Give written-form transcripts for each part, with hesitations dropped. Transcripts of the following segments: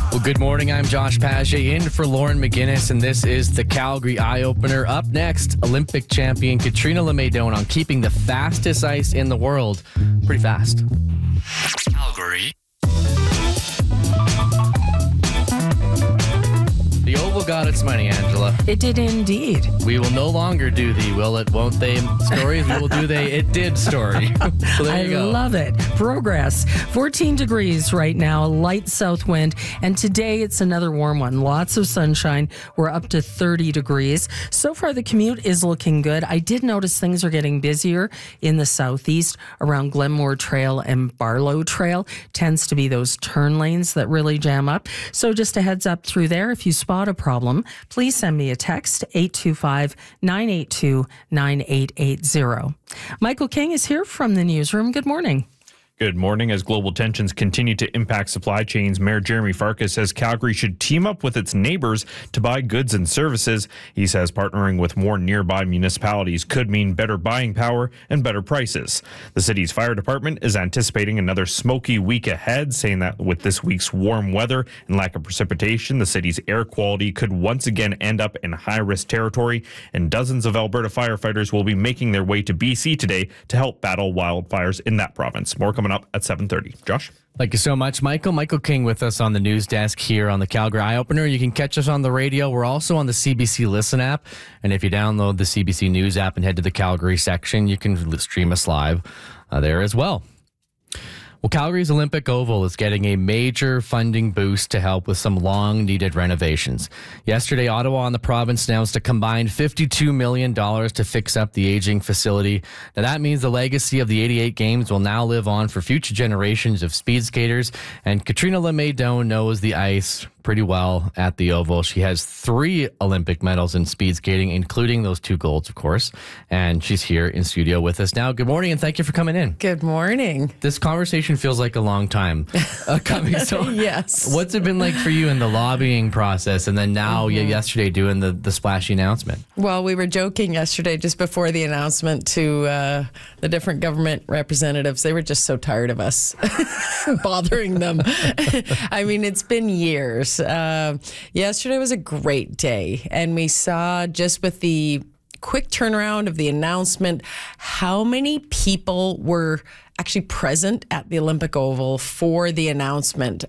Well, good morning. I'm Josh Paget in for Lauren McGinnis, and this is the Calgary Eye Opener. Up next, Olympic champion Katrina Lemaydon on keeping the fastest ice in the world. Pretty fast. Calgary. The Oval got its money, Angela. It did indeed. We will no longer do the will it, won't they stories. We will do the it did story. So there you go. I love it. Progress. 14 degrees right now, a light south wind. And today it's another warm one. Lots of sunshine. We're up to 30 degrees. So far the commute is looking good. I did notice things are getting busier in the southeast around Glenmore Trail and Barlow Trail. Tends to be those turn lanes that really jam up. So just a heads up through there. If you spot a problem, please send me a text, 825-982-9880. Michael King is here from the newsroom. Good morning. Good morning. As global tensions continue to impact supply chains, Mayor Jeremy Farkas says Calgary should team up with its neighbors to buy goods and services. He says partnering with more nearby municipalities could mean better buying power and better prices. The city's fire department is anticipating another smoky week ahead, saying that with this week's warm weather and lack of precipitation, the city's air quality could once again end up in high-risk territory, and dozens of Alberta firefighters will be making their way to BC today to help battle wildfires in that province. More coming up at 7:30. Josh? Thank you so much, Michael. Michael King with us on the news desk here on the Calgary Eye Opener. You can catch us on the radio. We're also on the CBC Listen app. And if you download the CBC News app and head to the Calgary section, you can stream us live there as well. Well, Calgary's Olympic Oval is getting a major funding boost to help with some long-needed renovations. Yesterday, Ottawa and the province announced a combined $52 million to fix up the aging facility. Now, that means the legacy of the 88 Games will now live on for future generations of speed skaters, and Katrina Lemaydon knows the ice pretty well at the Oval. She has 3 Olympic medals in speed skating, including those 2 golds, of course, and she's here in studio with us now. Good morning, and thank you for coming in. Good morning. This conversation feels like a long time coming. So yes. What's it been like for you in the lobbying process, and then now yesterday doing the splashy announcement? Well, we were joking yesterday just before the announcement to the different government representatives. They were just so tired of us bothering them. I mean, it's been years. Yesterday was a great day, and we saw just with the quick turnaround of the announcement how many people were actually present at the Olympic Oval for the announcement.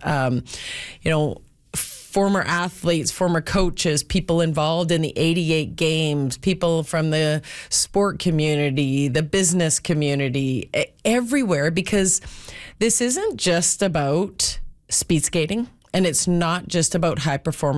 Former athletes, former coaches, people involved in the 88 Games, people from the sport community, the business community, everywhere, because this isn't just about speed skating, and it's not just about high performance